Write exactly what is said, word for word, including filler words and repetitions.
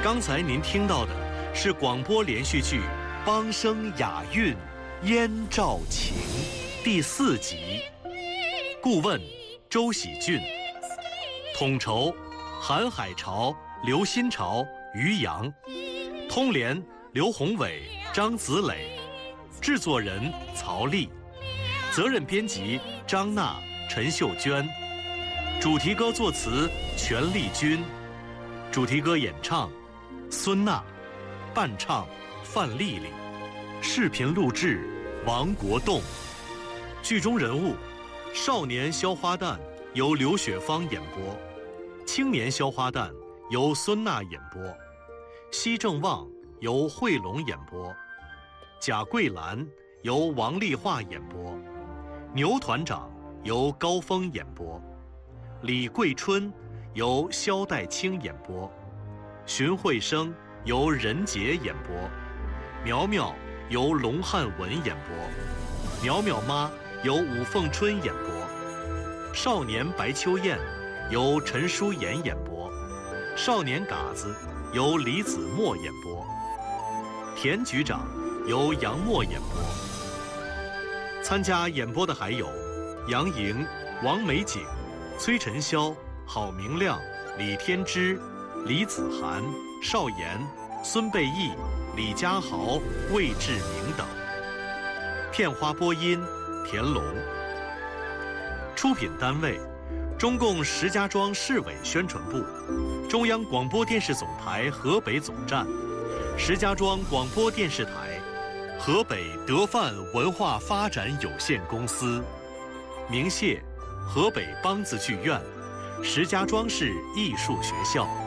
刚才您听到的是广播连续剧《梆声雅韵燕赵情》第四集，顾问周喜俊，统筹韩海潮、刘新潮、于洋，通联刘宏伟、张子磊，制作人曹丽，责任编辑张娜、陈秀娟，主题歌作词全丽君，主题歌演唱孙娜，伴唱范丽丽，视频录制王国栋。剧中人物：少年削花旦由刘雪芳演播，青年削花旦由孙娜演播，西正旺由惠龙演播，贾桂兰由王丽华演播，牛团长由高峰演播，李桂春由萧代清演播，荀慧生由任杰演播，苗苗由龙汉文演播，苗苗妈由武凤春演播，少年白秋燕由陈淑妍演播，少年嘎子由李子墨演播，田局长由杨默演播。参加演播的还有杨莹、王美景、崔晨霄、郝明亮、李天之、李子涵、邵岩、孙贝义、李家豪、魏志明等。片花播音田龙。出品单位：中共石家庄市委宣传部、中央广播电视总台河北总站、石家庄广播电视台、河北德范文化发展有限公司。鸣谢河北梆子剧院、石家庄市艺术学校。